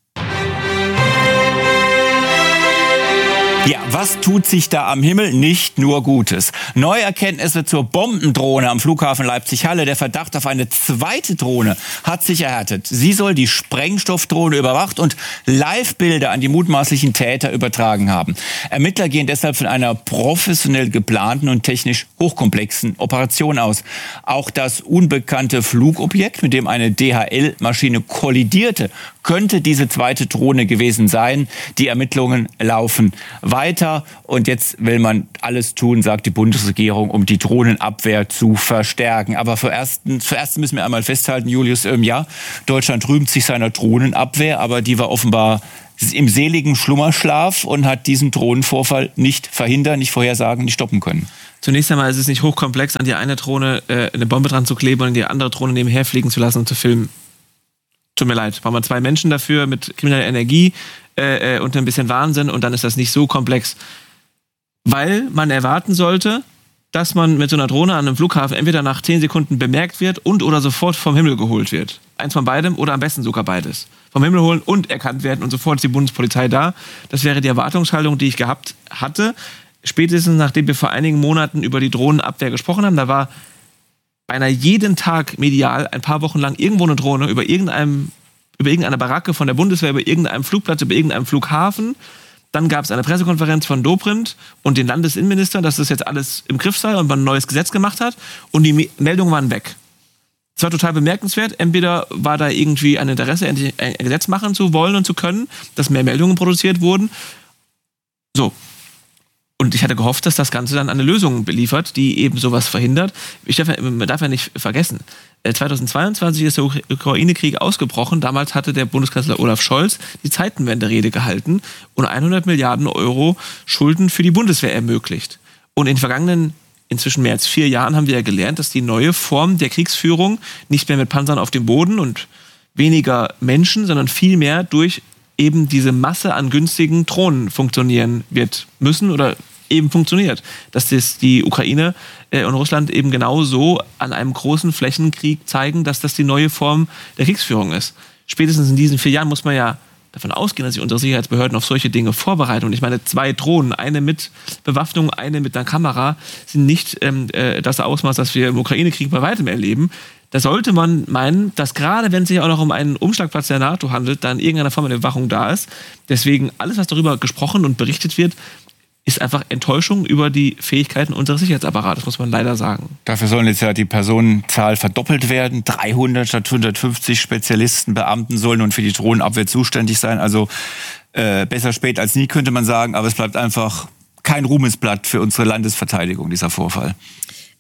Ja, was tut sich da am Himmel? Nicht nur Gutes. Neue Erkenntnisse zur Bombendrohne am Flughafen Leipzig-Halle. Der Verdacht auf eine zweite Drohne hat sich erhärtet. Sie soll die Sprengstoffdrohne überwacht und Live-Bilder an die mutmaßlichen Täter übertragen haben. Ermittler gehen deshalb von einer professionell geplanten und technisch hochkomplexen Operation aus. Auch das unbekannte Flugobjekt, mit dem eine D H L-Maschine kollidierte, könnte diese zweite Drohne gewesen sein. Die Ermittlungen laufen weiter und jetzt will man alles tun, sagt die Bundesregierung, um die Drohnenabwehr zu verstärken. Aber zuerst müssen wir einmal festhalten, Julius, ähm, ja, Deutschland rühmt sich seiner Drohnenabwehr, aber die war offenbar im seligen Schlummerschlaf und hat diesen Drohnenvorfall nicht verhindern, nicht vorhersagen, nicht stoppen können. Zunächst einmal ist es nicht hochkomplex, an die eine Drohne äh, eine Bombe dran zu kleben und die andere Drohne nebenher fliegen zu lassen und zu filmen. Tut mir leid, brauchen wir zwei Menschen dafür mit krimineller Energie äh, und ein bisschen Wahnsinn und dann ist das nicht so komplex. Weil man erwarten sollte, dass man mit so einer Drohne an einem Flughafen entweder nach zehn Sekunden bemerkt wird und oder sofort vom Himmel geholt wird. Eins von beidem oder am besten sogar beides. Vom Himmel holen und erkannt werden und sofort ist die Bundespolizei da. Das wäre die Erwartungshaltung, die ich gehabt hatte. Spätestens nachdem wir vor einigen Monaten über die Drohnenabwehr gesprochen haben, da war beinahe jeden Tag medial ein paar Wochen lang irgendwo eine Drohne über irgendeinem, über irgendeine Baracke von der Bundeswehr, über irgendeinem Flugplatz, über irgendeinem Flughafen. Dann gab es eine Pressekonferenz von Dobrindt und den Landesinnenminister, dass das jetzt alles im Griff sei und man ein neues Gesetz gemacht hat. Und die Meldungen waren weg. Es war total bemerkenswert. Entweder war da irgendwie ein Interesse, ein Gesetz machen zu wollen und zu können, dass mehr Meldungen produziert wurden. So. Und ich hatte gehofft, dass das Ganze dann eine Lösung beliefert, die eben sowas verhindert. Ich darf, man darf ja nicht vergessen, zweitausendzweiundzwanzig ist der Ukraine-Krieg ausgebrochen. Damals hatte der Bundeskanzler Olaf Scholz die Zeitenwende-Rede gehalten und hundert Milliarden Euro Schulden für die Bundeswehr ermöglicht. Und in den vergangenen, inzwischen mehr als vier Jahren haben wir ja gelernt, dass die neue Form der Kriegsführung nicht mehr mit Panzern auf dem Boden und weniger Menschen, sondern vielmehr durch eben diese Masse an günstigen Drohnen funktionieren wird müssen oder eben funktioniert. Dass das die Ukraine äh, und Russland eben genau so an einem großen Flächenkrieg zeigen, dass das die neue Form der Kriegsführung ist. Spätestens in diesen vier Jahren muss man ja davon ausgehen, dass sich unsere Sicherheitsbehörden auf solche Dinge vorbereiten. Und ich meine, zwei Drohnen, eine mit Bewaffnung, eine mit einer Kamera, sind nicht ähm, äh, das Ausmaß, das wir im Ukraine-Krieg bei weitem erleben. Da sollte man meinen, dass gerade wenn es sich auch noch um einen Umschlagplatz der NATO handelt, dann irgendeine Form der Überwachung da ist. Deswegen alles, was darüber gesprochen und berichtet wird, ist einfach Enttäuschung über die Fähigkeiten unseres Sicherheitsapparates, muss man leider sagen. Dafür sollen jetzt ja die Personenzahl verdoppelt werden. dreihundert statt hundertfünfzig Spezialisten, Beamten sollen nun für die Drohnenabwehr zuständig sein. Also äh, besser spät als nie, könnte man sagen. Aber es bleibt einfach kein Ruhmesblatt für unsere Landesverteidigung, dieser Vorfall.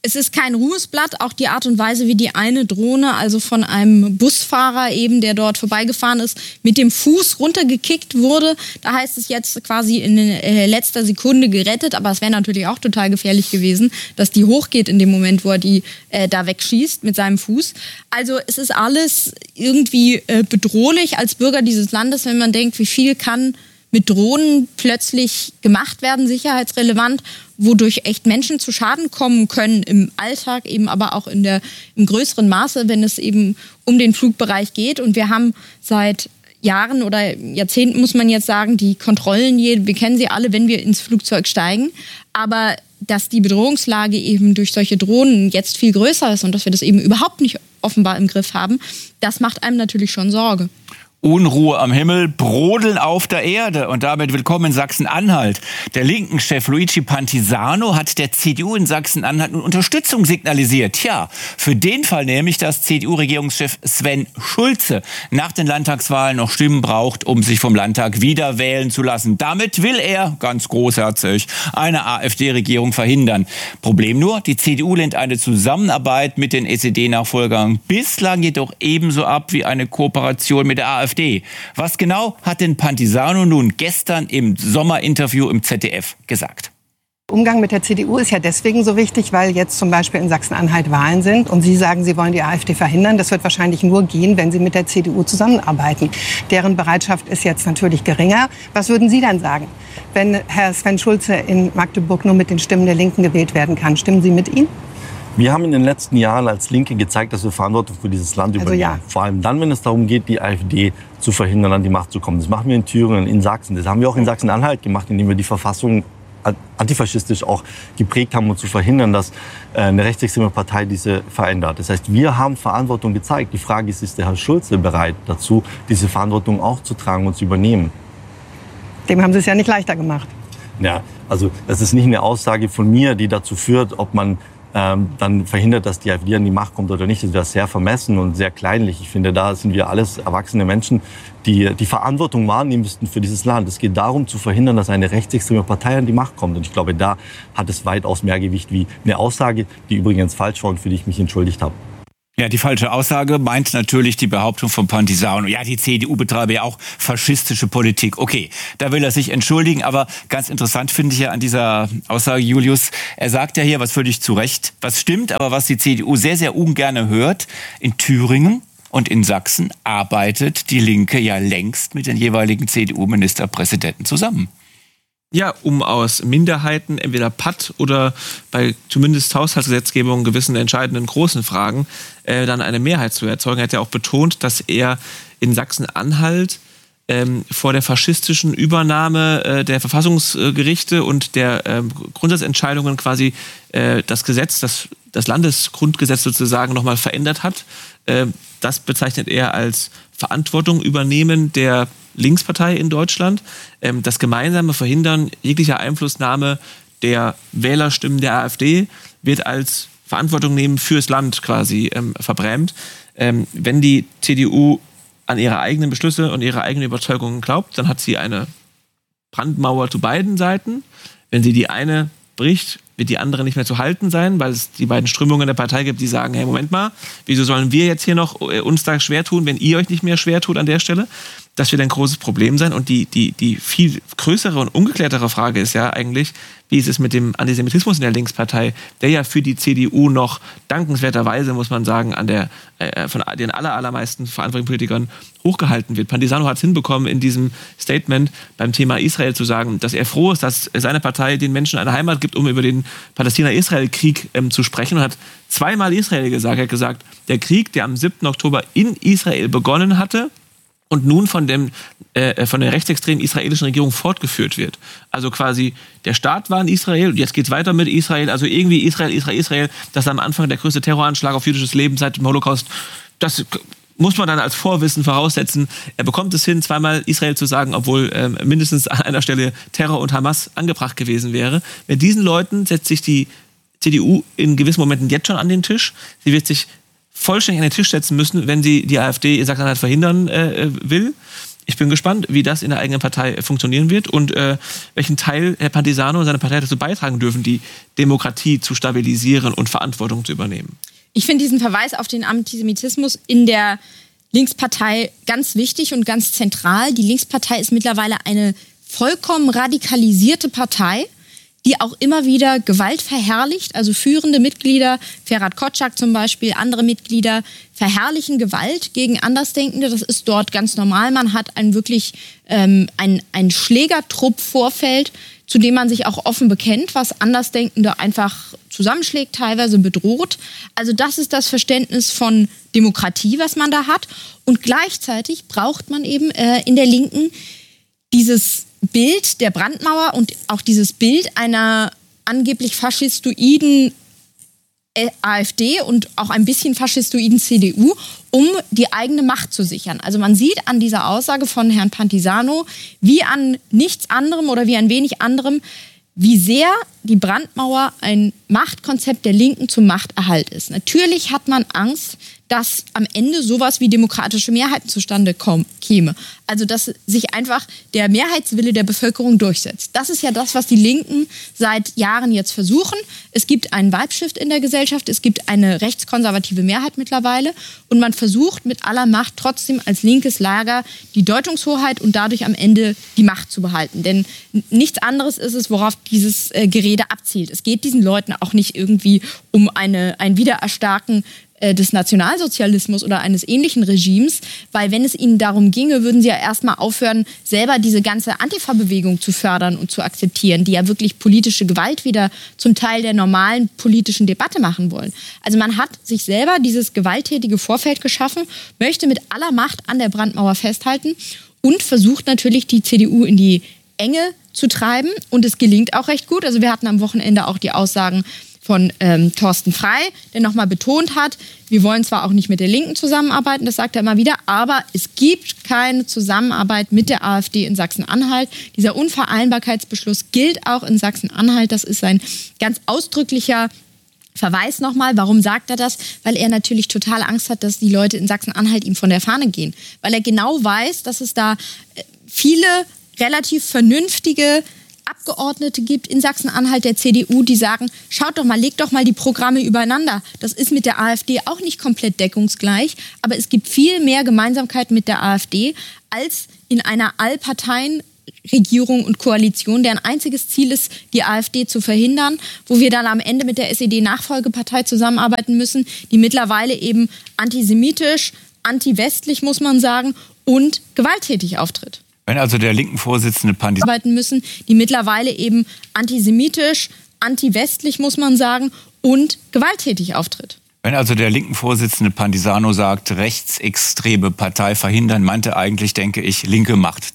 Es ist kein Ruhmesblatt, auch die Art und Weise, wie die eine Drohne, also von einem Busfahrer eben, der dort vorbeigefahren ist, mit dem Fuß runtergekickt wurde. Da heißt es jetzt quasi in äh, letzter Sekunde gerettet, aber es wäre natürlich auch total gefährlich gewesen, dass die hochgeht in dem Moment, wo er die äh, da wegschießt mit seinem Fuß. Also es ist alles irgendwie äh, bedrohlich als Bürger dieses Landes, wenn man denkt, wie viel kann mit Drohnen plötzlich gemacht werden, sicherheitsrelevant, wodurch echt Menschen zu Schaden kommen können im Alltag, eben aber auch in der, im größeren Maße, wenn es eben um den Flugbereich geht. Und wir haben seit Jahren oder Jahrzehnten, muss man jetzt sagen, die Kontrollen, wir kennen sie alle, wenn wir ins Flugzeug steigen. Aber dass die Bedrohungslage eben durch solche Drohnen jetzt viel größer ist und dass wir das eben überhaupt nicht offenbar im Griff haben, das macht einem natürlich schon Sorge. Unruhe am Himmel, Brodeln auf der Erde. Und damit willkommen in Sachsen-Anhalt. Der Linken-Chef Luigi Pantisano hat der C D U in Sachsen-Anhalt nun Unterstützung signalisiert. Tja, für den Fall nämlich, dass C D U-Regierungschef Sven Schulze nach den Landtagswahlen noch Stimmen braucht, um sich vom Landtag wieder wählen zu lassen. Damit will er, ganz großherzig, eine AfD-Regierung verhindern. Problem nur, die C D U lehnt eine Zusammenarbeit mit den S E D-Nachfolgern bislang jedoch ebenso ab wie eine Kooperation mit der AfD. Was genau hat denn Pantisano nun gestern im Sommerinterview im Z D F gesagt? Umgang mit der C D U ist ja deswegen so wichtig, weil jetzt zum Beispiel in Sachsen-Anhalt Wahlen sind und Sie sagen, Sie wollen die AfD verhindern. Das wird wahrscheinlich nur gehen, wenn Sie mit der C D U zusammenarbeiten. Deren Bereitschaft ist jetzt natürlich geringer. Was würden Sie dann sagen, wenn Herr Sven Schulze in Magdeburg nur mit den Stimmen der Linken gewählt werden kann? Stimmen Sie mit ihm? Wir haben in den letzten Jahren als Linke gezeigt, dass wir Verantwortung für dieses Land übernehmen. Also ja. Vor allem dann, wenn es darum geht, die AfD zu verhindern, an die Macht zu kommen. Das machen wir in Thüringen, in Sachsen. Das haben wir auch in Sachsen-Anhalt gemacht, indem wir die Verfassung antifaschistisch auch geprägt haben, um zu verhindern, dass eine rechtsextreme Partei diese verändert. Das heißt, wir haben Verantwortung gezeigt. Die Frage ist, ist der Herr Schulze bereit dazu, diese Verantwortung auch zu tragen und zu übernehmen? Dem haben Sie es ja nicht leichter gemacht. Ja, also das ist nicht eine Aussage von mir, die dazu führt, ob man Ähm, dann verhindert, dass die AfD an die Macht kommt oder nicht. Das wäre sehr vermessen und sehr kleinlich. Ich finde, da sind wir alles erwachsene Menschen, die die Verantwortung wahrnehmen müssten für dieses Land. Es geht darum, zu verhindern, dass eine rechtsextreme Partei an die Macht kommt. Und ich glaube, da hat es weitaus mehr Gewicht wie eine Aussage, die übrigens falsch war und für die ich mich entschuldigt habe. Ja, die falsche Aussage meint natürlich die Behauptung von Pantisano. Ja, die C D U betreibe ja auch faschistische Politik. Okay, da will er sich entschuldigen. Aber ganz interessant finde ich ja an dieser Aussage, Julius, er sagt ja hier, was völlig zu Recht, was stimmt, aber was die C D U sehr, sehr ungerne hört, in Thüringen und in Sachsen arbeitet die Linke ja längst mit den jeweiligen C D U-Ministerpräsidenten zusammen. Ja, um aus Minderheiten, entweder Patt oder bei zumindest Haushaltsgesetzgebung gewissen entscheidenden großen Fragen, äh, dann eine Mehrheit zu erzeugen. Er hat ja auch betont, dass er in Sachsen-Anhalt ähm, vor der faschistischen Übernahme äh, der Verfassungsgerichte und der äh, Grundsatzentscheidungen quasi äh, das Gesetz, das, das Landesgrundgesetz sozusagen nochmal verändert hat. Äh, das bezeichnet er als Verantwortung übernehmen der Linkspartei in Deutschland, ähm, das gemeinsame Verhindern jeglicher Einflussnahme der Wählerstimmen der AfD wird als Verantwortung nehmen fürs Land quasi ähm, verbrämt. Ähm, wenn die C D U an ihre eigenen Beschlüsse und ihre eigenen Überzeugungen glaubt, dann hat sie eine Brandmauer zu beiden Seiten. Wenn sie die eine bricht, wird die andere nicht mehr zu halten sein, weil es die beiden Strömungen der Partei gibt, die sagen, hey, Moment mal, wieso sollen wir jetzt hier noch uns da schwer tun, wenn ihr euch nicht mehr schwer tut an der Stelle? Das wird ein großes Problem sein. Und die, die, die viel größere und ungeklärtere Frage ist ja eigentlich, wie ist es mit dem Antisemitismus in der Linkspartei, der ja für die C D U noch dankenswerterweise, muss man sagen, an der, äh, von den aller, allermeisten verantwortlichen Politikern hochgehalten wird. Pantisano hat es hinbekommen, in diesem Statement beim Thema Israel zu sagen, dass er froh ist, dass seine Partei den Menschen eine Heimat gibt, um über den Palästina-Israel-Krieg ähm, zu sprechen, und hat zweimal Israel gesagt. Er hat gesagt, der Krieg, der am siebten Oktober in Israel begonnen hatte, und nun von, dem, äh, von der rechtsextremen israelischen Regierung fortgeführt wird. Also quasi, der Staat war in Israel und jetzt geht es weiter mit Israel. Also irgendwie Israel, Israel, Israel, das ist am Anfang der größte Terroranschlag auf jüdisches Leben seit dem Holocaust. Das muss man dann als Vorwissen voraussetzen. Er bekommt es hin, zweimal Israel zu sagen, obwohl äh, mindestens an einer Stelle Terror und Hamas angebracht gewesen wäre. Mit diesen Leuten setzt sich die C D U in gewissen Momenten jetzt schon an den Tisch. Sie wird sich vollständig an den Tisch setzen müssen, wenn sie die AfD in Sachsen-Anhalt verhindern äh, will. Ich bin gespannt, wie das in der eigenen Partei funktionieren wird und äh, welchen Teil Herr Pantisano und seine Partei dazu beitragen dürfen, die Demokratie zu stabilisieren und Verantwortung zu übernehmen. Ich finde diesen Verweis auf den Antisemitismus in der Linkspartei ganz wichtig und ganz zentral. Die Linkspartei ist mittlerweile eine vollkommen radikalisierte Partei, die auch immer wieder Gewalt verherrlicht. Also führende Mitglieder, Ferhat Kotschak zum Beispiel, andere Mitglieder verherrlichen Gewalt gegen Andersdenkende. Das ist dort ganz normal. Man hat ein wirklich ähm, ein, ein Schlägertrupp-Vorfeld, zu dem man sich auch offen bekennt, was Andersdenkende einfach zusammenschlägt, teilweise bedroht. Also das ist das Verständnis von Demokratie, was man da hat. Und gleichzeitig braucht man eben äh, in der Linken dieses Bild der Brandmauer und auch dieses Bild einer angeblich faschistoiden AfD und auch ein bisschen faschistoiden C D U, um die eigene Macht zu sichern. Also man sieht an dieser Aussage von Herrn Pantisano, wie an nichts anderem oder wie an wenig anderem, wie sehr die Brandmauer ein Machtkonzept der Linken zum Machterhalt ist. Natürlich hat man Angst, dass am Ende sowas wie demokratische Mehrheiten zustande kommen, käme. Also dass sich einfach der Mehrheitswille der Bevölkerung durchsetzt. Das ist ja das, was die Linken seit Jahren jetzt versuchen. Es gibt einen Vibe-Shift in der Gesellschaft, es gibt eine rechtskonservative Mehrheit mittlerweile und man versucht mit aller Macht trotzdem als linkes Lager die Deutungshoheit und dadurch am Ende die Macht zu behalten. Denn nichts anderes ist es, worauf dieses äh, Gerede abzielt. Es geht diesen Leuten auch nicht irgendwie um eine, ein Wiedererstarken des Nationalsozialismus oder eines ähnlichen Regimes, weil wenn es ihnen darum ginge, würden sie ja erstmal aufhören, selber diese ganze Antifa-Bewegung zu fördern und zu akzeptieren, die ja wirklich politische Gewalt wieder zum Teil der normalen politischen Debatte machen wollen. Also man hat sich selber dieses gewalttätige Vorfeld geschaffen, möchte mit aller Macht an der Brandmauer festhalten und versucht natürlich die C D U in die Enge zu treiben und es gelingt auch recht gut. Also wir hatten am Wochenende auch die Aussagen von ähm, Thorsten Frey, der nochmal betont hat, wir wollen zwar auch nicht mit der Linken zusammenarbeiten, das sagt er immer wieder, aber es gibt keine Zusammenarbeit mit der AfD in Sachsen-Anhalt. Dieser Unvereinbarkeitsbeschluss gilt auch in Sachsen-Anhalt. Das ist ein ganz ausdrücklicher Verweis nochmal. Warum sagt er das? Weil er natürlich total Angst hat, dass die Leute in Sachsen-Anhalt ihm von der Fahne gehen. Weil er genau weiß, dass es da viele relativ vernünftige Abgeordnete gibt in Sachsen-Anhalt der C D U, die sagen, schaut doch mal, legt doch mal die Programme übereinander. Das ist mit der AfD auch nicht komplett deckungsgleich, aber es gibt viel mehr Gemeinsamkeit mit der AfD als in einer Allparteienregierung und Koalition, deren einziges Ziel ist, die AfD zu verhindern, wo wir dann am Ende mit der S E D-Nachfolgepartei zusammenarbeiten müssen, die mittlerweile eben antisemitisch, anti-westlich, muss man sagen, und gewalttätig auftritt. Wenn also der linken Vorsitzende Pantisano arbeiten müssen, die mittlerweile eben antisemitisch, anti-westlich, muss man sagen, und gewalttätig auftritt. Wenn also der linken Vorsitzende Pantisano sagt, rechtsextreme Partei verhindern, meinte eigentlich, denke ich, linke Macht